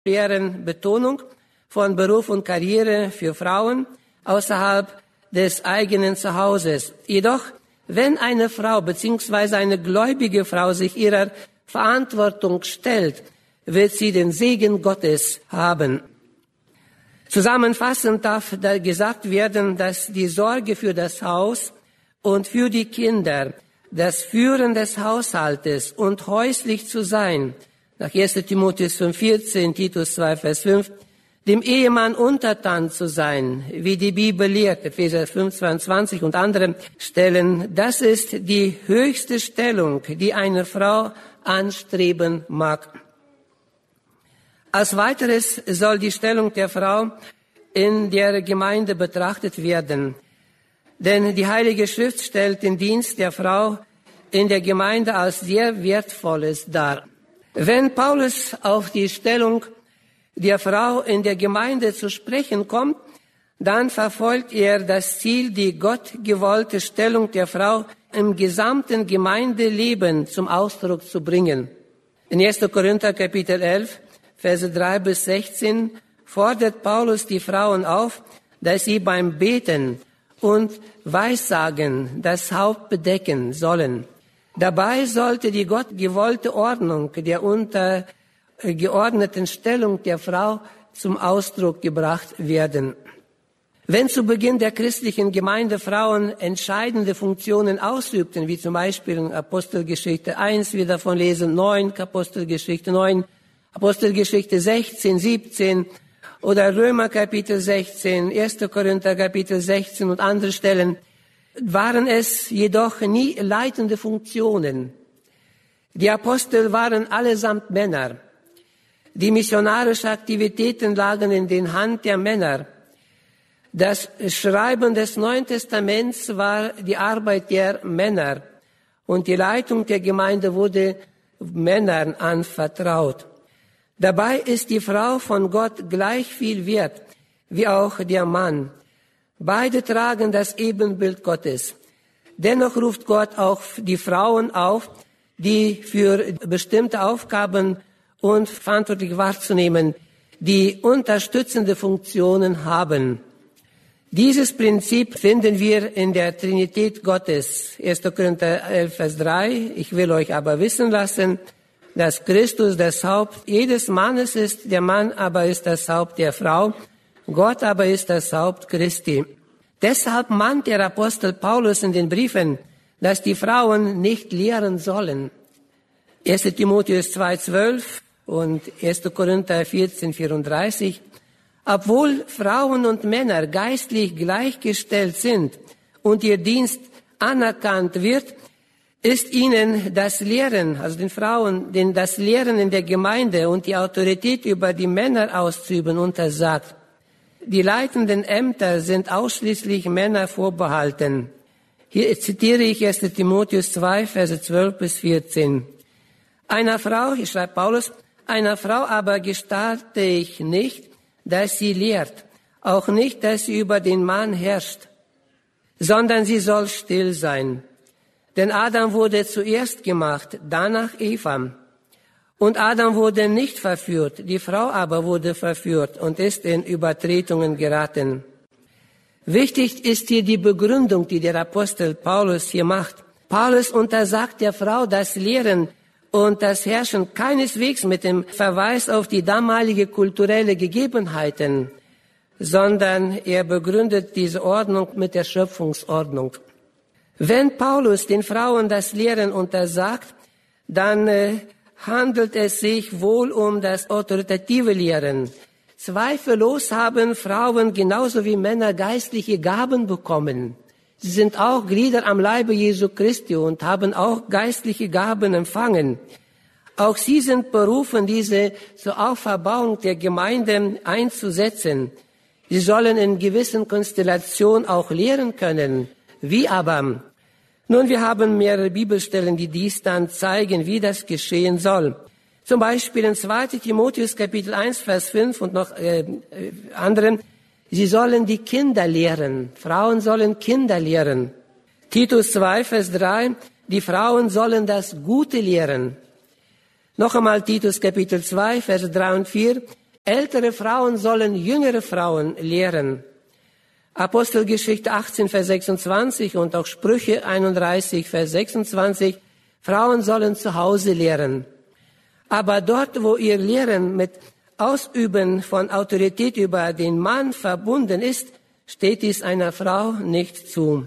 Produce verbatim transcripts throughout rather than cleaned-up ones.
populären Betonung von Beruf und Karriere für Frauen außerhalb des eigenen Zuhauses. Jedoch, wenn eine Frau bzw. eine gläubige Frau sich ihrer Verantwortung stellt, wird sie den Segen Gottes haben. Zusammenfassend darf da gesagt werden, dass die Sorge für das Haus und für die Kinder, das Führen des Haushaltes und häuslich zu sein, nach erster Timotheus fünf vierzehn, Titus zwei Vers fünf, dem Ehemann untertan zu sein, wie die Bibel lehrt, Epheser fünf zweiundzwanzig und andere Stellen, das ist die höchste Stellung, die eine Frau anstreben mag. Als weiteres soll die Stellung der Frau in der Gemeinde betrachtet werden. Denn die Heilige Schrift stellt den Dienst der Frau in der Gemeinde als sehr Wertvolles dar. Wenn Paulus auf die Stellung der Frau in der Gemeinde zu sprechen kommt, dann verfolgt er das Ziel, die gottgewollte Stellung der Frau im gesamten Gemeindeleben zum Ausdruck zu bringen. In erster Korinther Kapitel elf, Verse drei bis sechzehn fordert Paulus die Frauen auf, dass sie beim Beten und Weissagen das Haupt bedecken sollen. Dabei sollte die gottgewollte Ordnung der untergeordneten Stellung der Frau zum Ausdruck gebracht werden. Wenn zu Beginn der christlichen Gemeinde Frauen entscheidende Funktionen ausübten, wie zum Beispiel in Apostelgeschichte eins, wir davon lesen, neun, Apostelgeschichte neun, Apostelgeschichte sechzehn, siebzehn oder Römer Kapitel sechzehn, erster Korinther Kapitel sechzehn und andere Stellen, waren es jedoch nie leitende Funktionen. Die Apostel waren allesamt Männer. Die missionarischen Aktivitäten lagen in den Hand der Männer. Das Schreiben des Neuen Testaments war die Arbeit der Männer und die Leitung der Gemeinde wurde Männern anvertraut. Dabei ist die Frau von Gott gleich viel wert wie auch der Mann. Beide tragen das Ebenbild Gottes. Dennoch ruft Gott auch die Frauen auf, die für bestimmte Aufgaben und verantwortlich wahrzunehmen, die unterstützende Funktionen haben. Dieses Prinzip finden wir in der Trinität Gottes. erster Korinther elf, Vers drei. Ich will euch aber wissen lassen, dass Christus das Haupt jedes Mannes ist, der Mann aber ist das Haupt der Frau, Gott aber ist das Haupt Christi. Deshalb mahnt der Apostel Paulus in den Briefen, dass die Frauen nicht lehren sollen. erster Timotheus zwei zwölf und erster Korinther vierzehn vierunddreißig. Obwohl Frauen und Männer geistlich gleichgestellt sind und ihr Dienst anerkannt wird, ist ihnen das Lehren, also den Frauen, den das Lehren in der Gemeinde und die Autorität über die Männer auszuüben untersagt. Die leitenden Ämter sind ausschließlich Männer vorbehalten. Hier zitiere ich erster Timotheus zwei, Verse zwölf bis vierzehn. Einer Frau, hier schreibt Paulus, einer Frau aber gestatte ich nicht, dass sie lehrt, auch nicht, dass sie über den Mann herrscht, sondern sie soll still sein. Denn Adam wurde zuerst gemacht, danach Eva. Und Adam wurde nicht verführt, die Frau aber wurde verführt und ist in Übertretungen geraten. Wichtig ist hier die Begründung, die der Apostel Paulus hier macht. Paulus untersagt der Frau das Lehren und das Herrschen keineswegs mit dem Verweis auf die damalige kulturelle Gegebenheiten, sondern er begründet diese Ordnung mit der Schöpfungsordnung. Wenn Paulus den Frauen das Lehren untersagt, dann äh, handelt es sich wohl um das autoritative Lehren. Zweifellos haben Frauen genauso wie Männer geistliche Gaben bekommen. Sie sind auch Glieder am Leibe Jesu Christi und haben auch geistliche Gaben empfangen. Auch sie sind berufen, diese zur Auferbauung der Gemeinde einzusetzen. Sie sollen in gewissen Konstellationen auch lehren können. Wie aber? Nun, wir haben mehrere Bibelstellen, die dies dann zeigen, wie das geschehen soll. Zum Beispiel in zweiter Timotheus Kapitel eins, Vers fünf und noch äh, anderen. Sie sollen die Kinder lehren. Frauen sollen Kinder lehren. Titus zwei, Vers drei. Die Frauen sollen das Gute lehren. Noch einmal Titus Kapitel zwei, Vers drei und vier. Ältere Frauen sollen jüngere Frauen lehren. Apostelgeschichte achtzehn, Vers sechsundzwanzig und auch Sprüche einunddreißig, Vers sechsundzwanzig. Frauen sollen zu Hause lehren. Aber dort, wo ihr Lehren mit Ausüben von Autorität über den Mann verbunden ist, steht dies einer Frau nicht zu.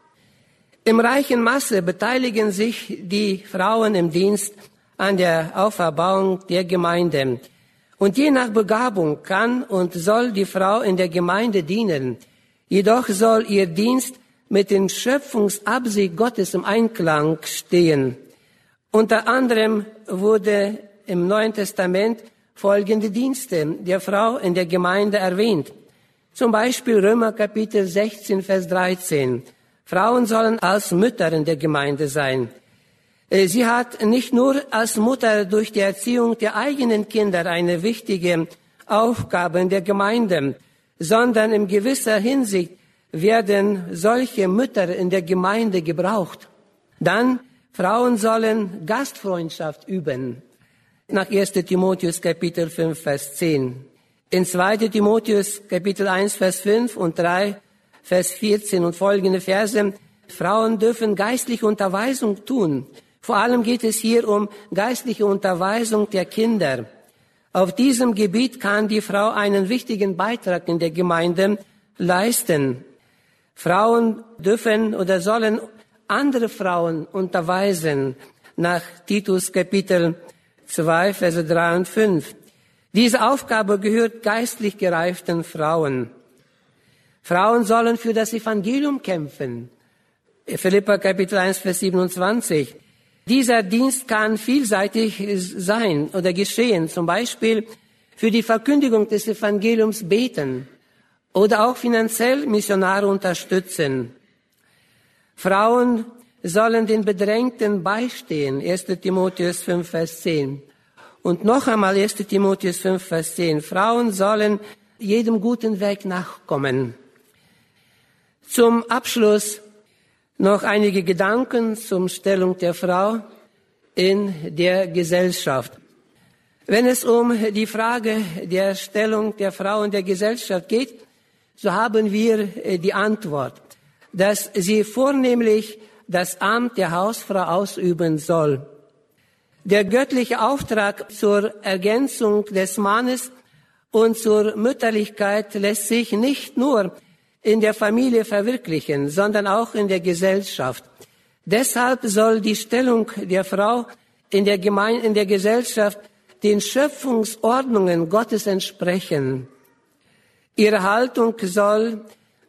Im reichen Maße beteiligen sich die Frauen im Dienst an der Auferbauung der Gemeinde. Und je nach Begabung kann und soll die Frau in der Gemeinde dienen. Jedoch soll ihr Dienst mit den Schöpfungsabsicht Gottes im Einklang stehen. Unter anderem wurde im Neuen Testament folgende Dienste der Frau in der Gemeinde erwähnt. Zum Beispiel Römer Kapitel sechzehn, Vers dreizehn. Frauen sollen als Mütter in der Gemeinde sein. Sie hat nicht nur als Mutter durch die Erziehung der eigenen Kinder eine wichtige Aufgabe in der Gemeinde, sondern in gewisser Hinsicht werden solche Mütter in der Gemeinde gebraucht. Dann, Frauen sollen Gastfreundschaft üben. Nach erster Timotheus Kapitel fünf, Vers zehn. In zweiter Timotheus Kapitel eins, Vers fünf und drei, Vers vierzehn und folgende Verse. Frauen dürfen geistliche Unterweisung tun. Vor allem geht es hier um geistliche Unterweisung der Kinder. Auf diesem Gebiet kann die Frau einen wichtigen Beitrag in der Gemeinde leisten. Frauen dürfen oder sollen andere Frauen unterweisen. Nach Titus Kapitel zwei, Verse drei und fünf. Diese Aufgabe gehört geistlich gereiften Frauen. Frauen sollen für das Evangelium kämpfen. Philipper Kapitel eins, Vers siebenundzwanzig. Dieser Dienst kann vielseitig sein oder geschehen. Zum Beispiel für die Verkündigung des Evangeliums beten oder auch finanziell Missionare unterstützen. Frauen sollen den Bedrängten beistehen. erster Timotheus fünf, Vers zehn. Und noch einmal erster Timotheus fünf, Vers zehn. Frauen sollen jedem guten Weg nachkommen. Zum Abschluss noch einige Gedanken zur Stellung der Frau in der Gesellschaft. Wenn es um die Frage der Stellung der Frau in der Gesellschaft geht, so haben wir die Antwort, dass sie vornehmlich das Amt der Hausfrau ausüben soll. Der göttliche Auftrag zur Ergänzung des Mannes und zur Mütterlichkeit lässt sich nicht nur in der Familie verwirklichen, sondern auch in der Gesellschaft. Deshalb soll die Stellung der Frau in der Gemeinde, in der Gesellschaft den Schöpfungsordnungen Gottes entsprechen. Ihre Haltung soll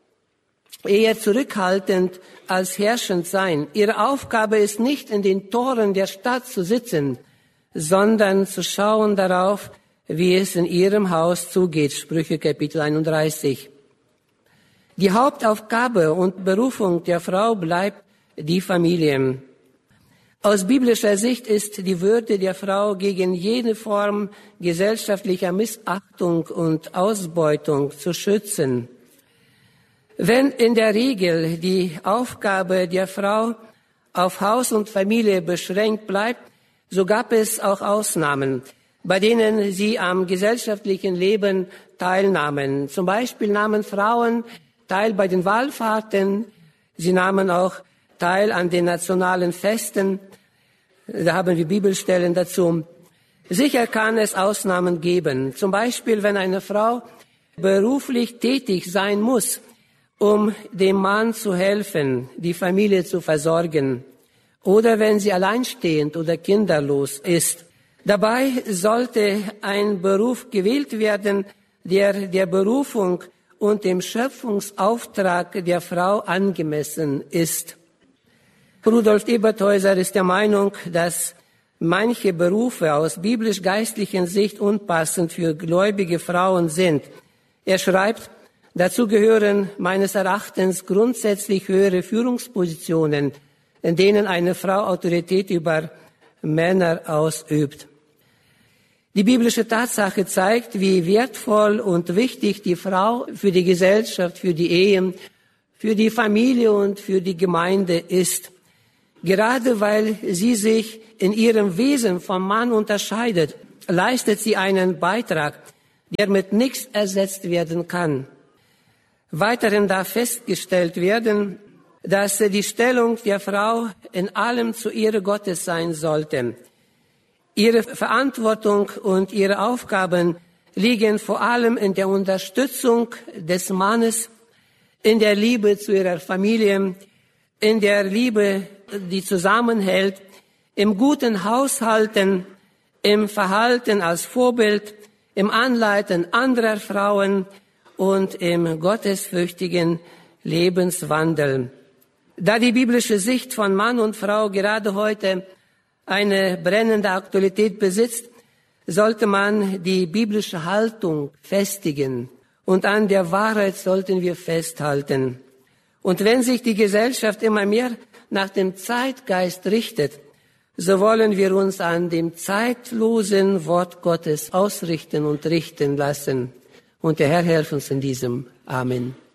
eher zurückhaltend als herrschend sein. Ihre Aufgabe ist nicht, in den Toren der Stadt zu sitzen, sondern zu schauen darauf, wie es in ihrem Haus zugeht. Sprüche Kapitel einunddreißig. Die Hauptaufgabe und Berufung der Frau bleibt die Familie. Aus biblischer Sicht ist die Würde der Frau gegen jede Form gesellschaftlicher Missachtung und Ausbeutung zu schützen. Wenn in der Regel die Aufgabe der Frau auf Haus und Familie beschränkt bleibt, so gab es auch Ausnahmen, bei denen sie am gesellschaftlichen Leben teilnahmen. Zum Beispiel nahmen Frauen teil bei den Wallfahrten, sie nahmen auch teil an den nationalen Festen, da haben wir Bibelstellen dazu. Sicher kann es Ausnahmen geben, zum Beispiel wenn eine Frau beruflich tätig sein muss, um dem Mann zu helfen, die Familie zu versorgen, oder wenn sie alleinstehend oder kinderlos ist. Dabei sollte ein Beruf gewählt werden, der der Berufung und dem Schöpfungsauftrag der Frau angemessen ist. Rudolf Eberthäuser ist der Meinung, dass manche Berufe aus biblisch-geistlichen Sicht unpassend für gläubige Frauen sind. Er schreibt, dazu gehören meines Erachtens grundsätzlich höhere Führungspositionen, in denen eine Frau Autorität über Männer ausübt. Die biblische Tatsache zeigt, wie wertvoll und wichtig die Frau für die Gesellschaft, für die Ehe, für die Familie und für die Gemeinde ist. Gerade weil sie sich in ihrem Wesen vom Mann unterscheidet, leistet sie einen Beitrag, der mit nichts ersetzt werden kann. Weiterhin darf festgestellt werden, dass die Stellung der Frau in allem zur Ehre Gottes sein sollte. Ihre Verantwortung und ihre Aufgaben liegen vor allem in der Unterstützung des Mannes, in der Liebe zu ihrer Familie, in der Liebe, die zusammenhält, im guten Haushalten, im Verhalten als Vorbild, im Anleiten anderer Frauen und im gottesfürchtigen Lebenswandel. Da die biblische Sicht von Mann und Frau gerade heute eine brennende Aktualität besitzt, sollte man die biblische Haltung festigen und an der Wahrheit sollten wir festhalten. Und wenn sich die Gesellschaft immer mehr nach dem Zeitgeist richtet, so wollen wir uns an dem zeitlosen Wort Gottes ausrichten und richten lassen. Und der Herr helfe uns in diesem. Amen.